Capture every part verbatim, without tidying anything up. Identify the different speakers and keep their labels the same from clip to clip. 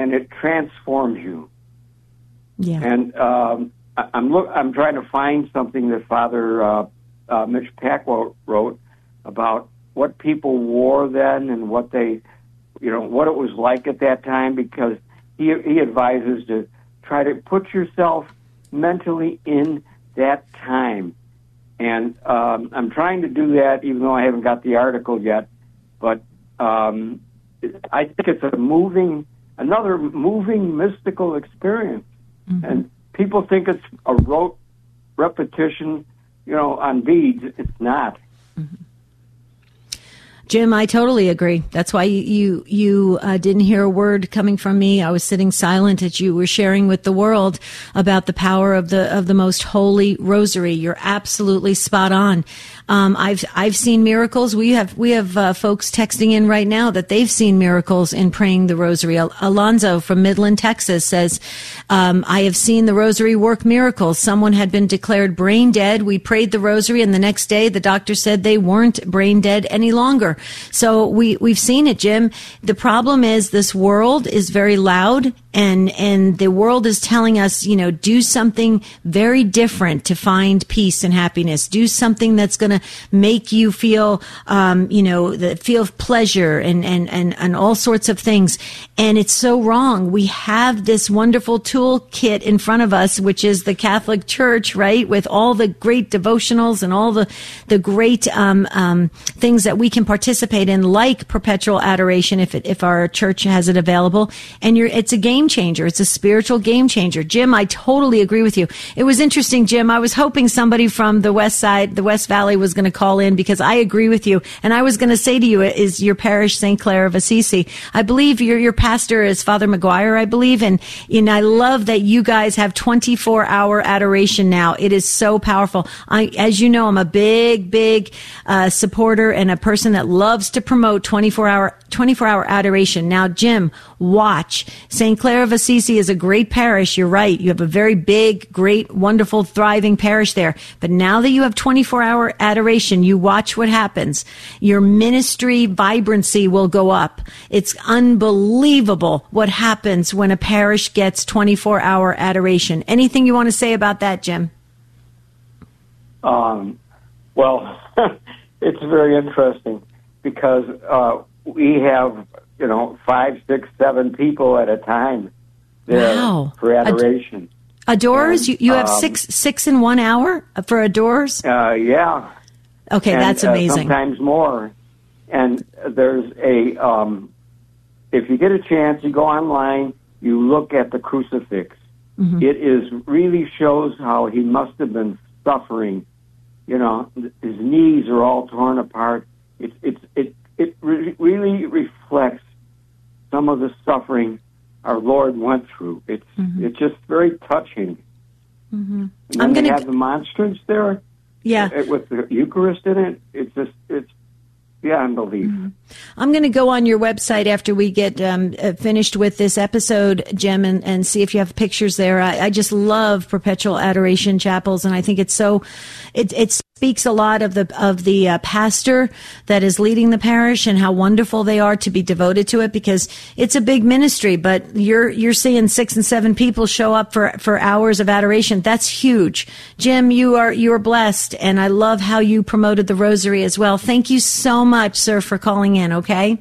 Speaker 1: and it transforms you.
Speaker 2: Yeah.
Speaker 1: And um, I, I'm look. I'm trying to find something that Father uh, uh, Mitch Pacwa wrote about what people wore then and what they, you know, what it was like at that time, because he he advises to try to put yourself mentally in that time. And um, I'm trying to do that, even though I haven't got the article yet. But um, I think it's a moving, another moving, mystical experience. Mm-hmm. And people think it's a rote repetition, you know, on beads. It's not.
Speaker 2: Mm-hmm. Jim, I totally agree. That's why you you, you uh, didn't hear a word coming from me. I was sitting silent as you were sharing with the world about the power of the of the most holy rosary. You're absolutely spot on. Um, I've I've seen miracles. We have we have uh, folks texting in right now that they've seen miracles in praying the rosary. Al- Alonzo from Midland, Texas says, um, "I have seen the rosary work miracles. Someone had been declared brain dead. We prayed the rosary, and the next day the doctor said they weren't brain dead any longer." So we we've seen it, Jim. The problem is this world is very loud, and and the world is telling us, you know, do something very different to find peace and happiness. Do something that's going to make you feel, um, you know, the feel of pleasure and, and, and, and all sorts of things. And it's so wrong. We have this wonderful toolkit in front of us, which is the Catholic Church, right? With all the great devotionals and all the, the great, um, um, things that we can participate in, like perpetual adoration, if it, if our church has it available. And you're, it's a game changer. It's a spiritual game changer. Jim, I totally agree with you. It was interesting, Jim. I was hoping somebody from the West Side, the West Valley was going to call in, because I agree with you. And I was going to say to you, is your parish Saint Clare of Assisi? I believe your your pastor is Father McGuire, I believe. And, and I love that you guys have twenty-four hour adoration now. It is so powerful. I, as you know, I'm a big, big uh, supporter and a person that loves to promote twenty-four hour adoration. Now, Jim, watch. Saint Clare of Assisi is a great parish. You're right. You have a very big, great, wonderful, thriving parish there. But now that you have twenty-four hour adoration, you watch what happens. Your ministry vibrancy will go up. It's unbelievable what happens when a parish gets twenty-four hour adoration. Anything you want to say about that, Jim?
Speaker 1: Um, well, it's very interesting, because uh, we have, you know, five, six, seven people at a time there
Speaker 2: wow.
Speaker 1: for adoration.
Speaker 2: Ad- adorers?
Speaker 1: And,
Speaker 2: you, you have
Speaker 1: um,
Speaker 2: six six in one hour for adorers?
Speaker 1: Uh, yeah.
Speaker 2: Okay,
Speaker 1: and,
Speaker 2: that's amazing.
Speaker 1: Uh, sometimes more. And there's a, um, if you get a chance, you go online, you look at the crucifix. Mm-hmm. It is really shows how he must have been suffering. You know, his knees are all torn apart. It's it's it it re- really reflects some of the suffering our Lord went through. It's mm-hmm. it's just very touching.
Speaker 2: Mm-hmm.
Speaker 1: And then
Speaker 2: I'm
Speaker 1: they
Speaker 2: gonna
Speaker 1: have
Speaker 2: g-
Speaker 1: the monstrance there.
Speaker 2: Yeah,
Speaker 1: with the Eucharist in it. It's just it's beyond belief.
Speaker 2: Mm-hmm. I'm going to go on your website after we get um, uh, finished with this episode, Jim, and, and see if you have pictures there. I, I just love perpetual adoration chapels, and I think it's so it it speaks a lot of the of the uh, pastor that is leading the parish and how wonderful they are to be devoted to it, because it's a big ministry. But you're you're seeing six and seven people show up for for hours of adoration. That's huge. Jim, you are you are blessed, and I love how you promoted the rosary as well. Thank you so much, sir, for calling in. Okay.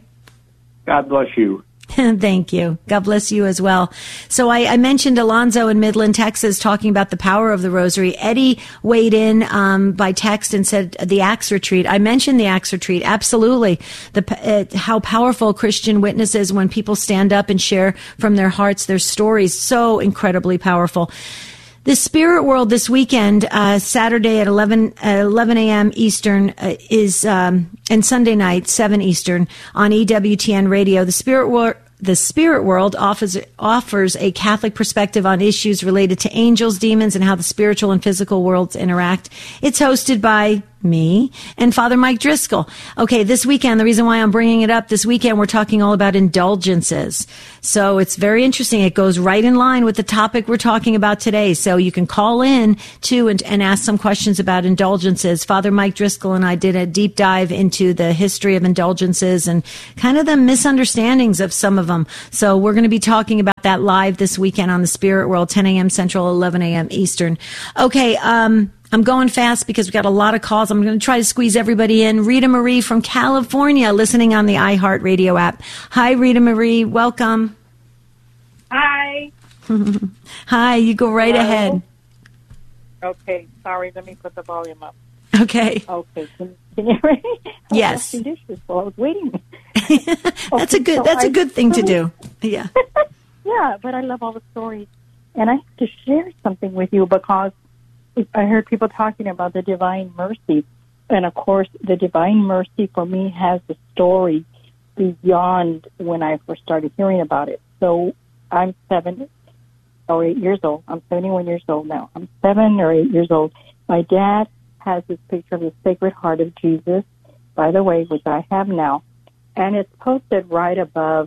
Speaker 1: God bless you.
Speaker 2: Thank you. God bless you as well. So I, I mentioned Alonzo in Midland, Texas, talking about the power of the rosary. Eddie weighed in um, by text and said the Acts retreat. I mentioned the Acts retreat. Absolutely. The uh, how powerful Christian witness is when people stand up and share from their hearts their stories. So incredibly powerful. The Spirit World this weekend, uh, Saturday at eleven a.m. Eastern, uh, is, um, and Sunday night, seven Eastern, on E W T N Radio. The Spirit World, the Spirit World offers, offers a Catholic perspective on issues related to angels, demons, and how the spiritual and physical worlds interact. It's hosted by me, and Father Mike Driscoll. Okay, this weekend, the reason why I'm bringing it up, this weekend we're talking all about indulgences. So it's very interesting. It goes right in line with the topic we're talking about today. So you can call in too and, and ask some questions about indulgences. Father Mike Driscoll and I did a deep dive into the history of indulgences and kind of the misunderstandings of some of them. So we're going to be talking about that live this weekend on the Spirit World, ten a.m. Central, eleven a.m. Eastern. Okay, um, I'm going fast because we've got a lot of calls. I'm going to try to squeeze everybody in. Rita Marie from California, listening on the iHeartRadio app. Hi, Rita Marie. Welcome.
Speaker 3: Hi.
Speaker 2: Hi, you go right
Speaker 3: Hello.
Speaker 2: ahead.
Speaker 3: Okay, sorry. Let me put the volume up.
Speaker 2: Okay.
Speaker 3: Okay. Can, can you hear me?
Speaker 2: Yes.
Speaker 3: I was washing dishes while I was waiting.
Speaker 2: That's
Speaker 3: okay,
Speaker 2: a good.
Speaker 3: so
Speaker 2: That's
Speaker 3: I,
Speaker 2: a good thing to do. Yeah.
Speaker 3: Yeah, but I love all the stories, and I have to share something with you because I heard people talking about the divine mercy, and of course, the divine mercy for me has a story beyond when I first started hearing about it. So I'm seven or eight years old. I'm seventy-one years old now. I'm seven or eight years old. My dad has this picture of the Sacred Heart of Jesus, by the way, which I have now, and it's posted right above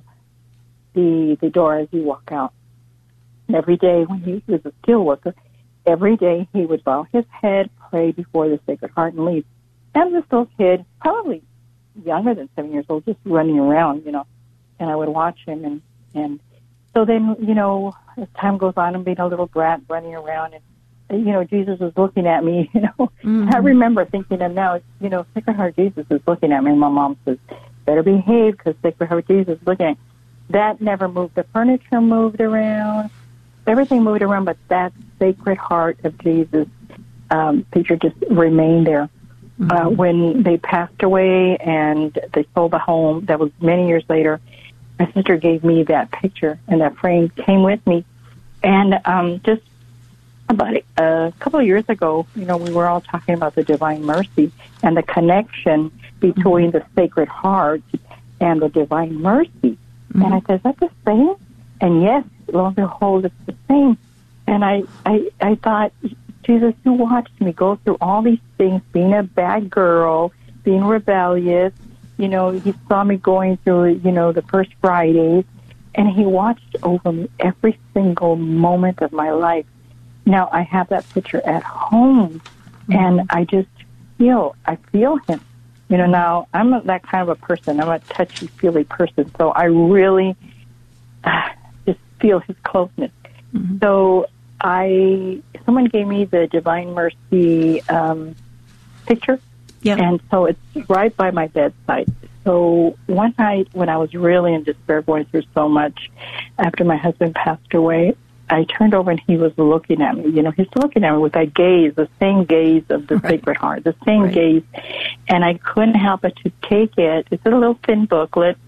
Speaker 3: the the door as you walk out. And every day when he was a steel worker, every day he would bow his head, pray before the Sacred Heart, and leave. And this little kid, probably younger than seven years old, just running around, you know, and I would watch him. And, and so then, you know, as time goes on, I'm being a little brat running around, and, you know, Jesus is looking at me, you know. Mm-hmm. I remember thinking, and now, you know, Sacred Heart Jesus is looking at me, and my mom says, better behave because Sacred Heart Jesus is looking at me. That never moved. The furniture moved around. Everything moved around, but that Sacred Heart of Jesus um, picture just remained there. Mm-hmm. Uh, when they passed away and they sold the home, that was many years later, my sister gave me that picture, and that frame came with me. And um, just about a, a couple of years ago, you know, we were all talking about the divine mercy and the connection between mm-hmm. the Sacred Heart and the divine mercy. Mm-hmm. And I said, is that the same? And yes, lo and behold, it's the same. And I, I, I thought, Jesus, you watched me go through all these things, being a bad girl, being rebellious. You know, he saw me going through, you know, the first Fridays, and he watched over me every single moment of my life. Now, I have that picture at home, mm-hmm. and I just feel, I feel him. You know, now, I'm a, that kind of a person. I'm a touchy-feely person, so I really uh, just feel his closeness. Mm-hmm. So I, someone gave me the Divine Mercy um, picture, yep. and so it's right by my bedside. So one night when I was really in despair, going through so much, after my husband passed away, I turned over and he was looking at me. You know, he's looking at me with that gaze, the same gaze of the right. Sacred Heart, the same right. gaze. And I couldn't help but to take it. It's a little thin booklet,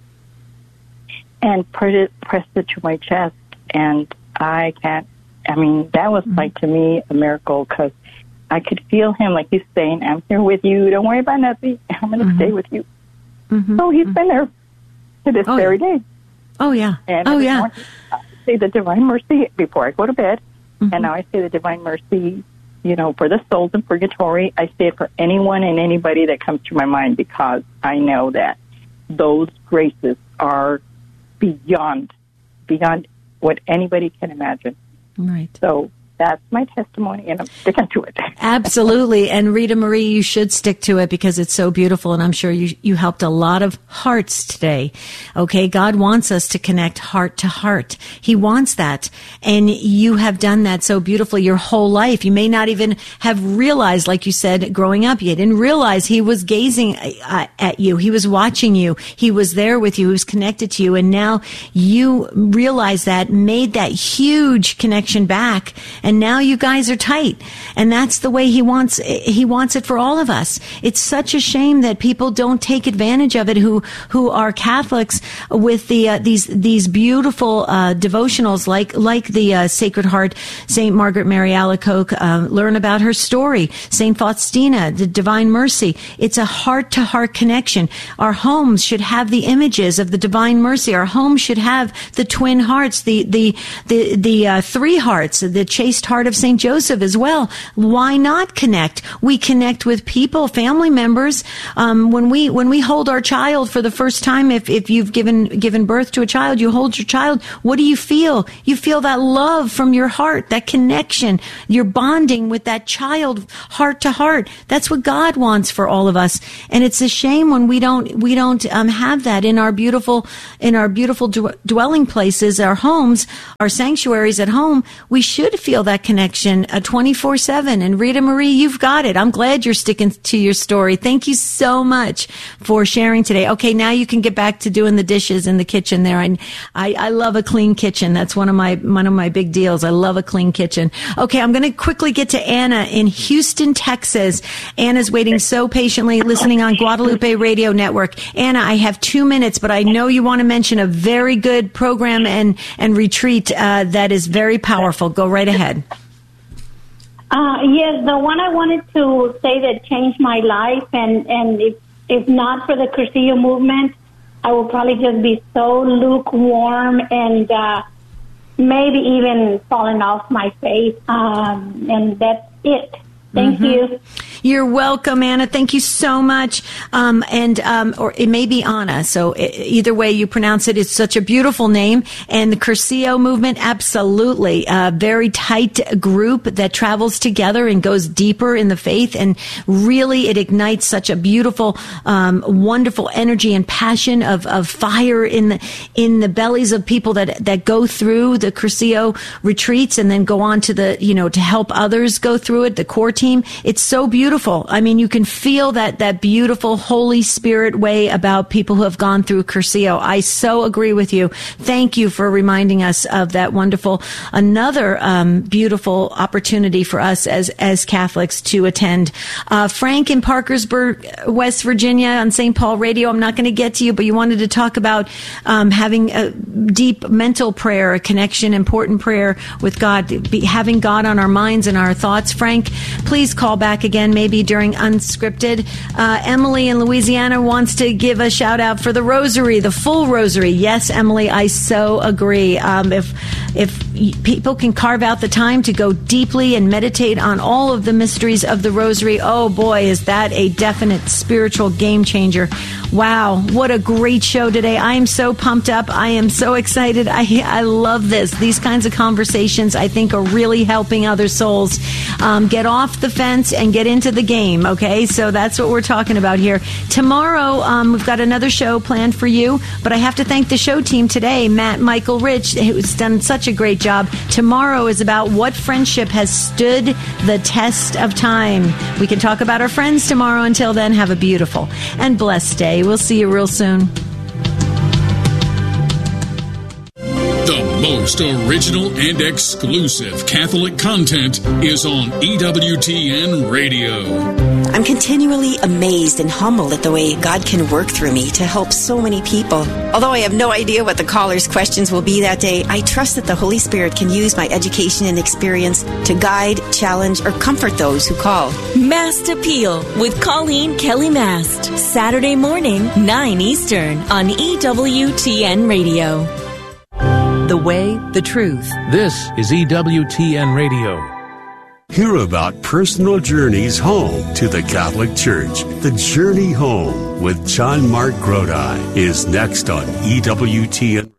Speaker 3: and put it, pressed it to my chest. And I can't, I mean, that was mm-hmm. like, to me, a miracle, because I could feel him, like he's saying, I'm here with you. Don't worry about nothing. I'm going to mm-hmm. stay with you. Mm-hmm. So he's mm-hmm. been there to this
Speaker 2: oh,
Speaker 3: very
Speaker 2: yeah.
Speaker 3: day.
Speaker 2: Oh, yeah.
Speaker 3: And
Speaker 2: oh, yeah.
Speaker 3: Morning, I say the Divine Mercy before I go to bed. Mm-hmm. And now I say the Divine Mercy, you know, for the souls in purgatory. I say it for anyone and anybody that comes to my mind, because I know that those graces are beyond, beyond what anybody can imagine.
Speaker 2: Right.
Speaker 3: So that's my testimony, and I'm sticking to it.
Speaker 2: Absolutely. And Rita Marie, you should stick to it because it's so beautiful, and I'm sure you, you helped a lot of hearts today. Okay, God wants us to connect heart to heart. He wants that, and you have done that so beautifully your whole life. You may not even have realized, like you said, growing up, you didn't realize he was gazing at you. He was watching you. He was there with you. He was connected to you, and now you realize that, made that huge connection back. And now you guys are tight. And that's the way he wants, he wants it for all of us. It's such a shame that people don't take advantage of it who, who are Catholics with the, uh, these, these beautiful, uh, devotionals like, like the, uh, Sacred Heart, Saint Margaret Mary Alacoque, uh, learn about her story. Saint Faustina, the Divine Mercy. It's a heart to heart connection. Our homes should have the images of the Divine Mercy. Our homes should have the twin hearts, the, the, the, the, uh, three hearts, the chaste chaste heart of Saint Joseph as well. Why not connect? We connect with people, family members. Um, when we when we hold our child for the first time, if if you've given given birth to a child, you hold your child. What do you feel? You feel that love from your heart, that connection. You're bonding with that child, heart to heart. That's what God wants for all of us. And it's a shame when we don't we don't um, have that in our beautiful in our beautiful d- dwelling places, our homes, our sanctuaries at home. We should feel that connection uh, twenty-four seven. And Rita Marie, you've got it. I'm glad you're sticking to your story. Thank you so much for sharing today. Okay, now you can get back to doing the dishes in the kitchen there. I, I, I love a clean kitchen. That's one of my one of my big deals. I love a clean kitchen. Okay, I'm going to quickly get to Anna in Houston, Texas. Anna's waiting so patiently, listening on Guadalupe Radio Network. Anna, I have two minutes, but I know you want to mention a very good program and, and retreat uh, that is very powerful. Go right ahead.
Speaker 4: Uh, yes, the one I wanted to say that changed my life, and, and if, if not for the Cursillo movement, I would probably just be so lukewarm and uh, maybe even falling off my faith, um, and that's it. Thank mm-hmm. you.
Speaker 2: You're welcome, Anna. Thank you so much. Um, and, um, or it may be Anna. So it, either way you pronounce it, it's such a beautiful name. And the Cursillo movement, absolutely. A very tight group that travels together and goes deeper in the faith. And really it ignites such a beautiful, um, wonderful energy and passion of, of fire in the, in the bellies of people that, that go through the Cursillo retreats and then go on to the, you know, to help others go through it, the core team. It's so beautiful. Beautiful. I mean, you can feel that, that beautiful Holy Spirit way about people who have gone through Cursillo. I so agree with you. Thank you for reminding us of that wonderful, another um, beautiful opportunity for us as, as Catholics to attend. Uh, Frank in Parkersburg, West Virginia on Saint Paul Radio. I'm not going to get to you, but you wanted to talk about um, having a deep mental prayer, a connection, important prayer with God, be, having God on our minds and our thoughts. Frank, please call back again, maybe during Unscripted. Uh, Emily in Louisiana wants to give a shout out for the Rosary, the full Rosary. Yes, Emily, I so agree. Um, if if people can carve out the time to go deeply and meditate on all of the mysteries of the Rosary, oh boy, is that a definite spiritual game changer. Wow, what a great show today. I am so pumped up. I am so excited. I I love this. These kinds of conversations, I think, are really helping other souls um, get off the fence and get into the game, okay? So that's what we're talking about here. Tomorrow, um, we've got another show planned for you, but I have to thank the show team today, Matt, Michael, Rich, who's done such a great job. Tomorrow is about what friendship has stood the test of time. We can talk about our friends tomorrow. Until then, have a beautiful and blessed day. We'll see you real soon.
Speaker 5: The most original and exclusive Catholic content is on E W T N Radio.
Speaker 6: I'm continually amazed and humbled at the way God can work through me to help so many people. Although I have no idea what the caller's questions will be that day, I trust that the Holy Spirit can use my education and experience to guide, challenge, or comfort those who call.
Speaker 7: Mast Appeal with Colleen Kelly Mast. Saturday morning, nine Eastern on E W T N Radio.
Speaker 8: The way, the truth.
Speaker 9: This is E W T N Radio.
Speaker 10: Hear about personal journeys home to the Catholic Church. The Journey Home with John Mark Grodi is next on E W T N.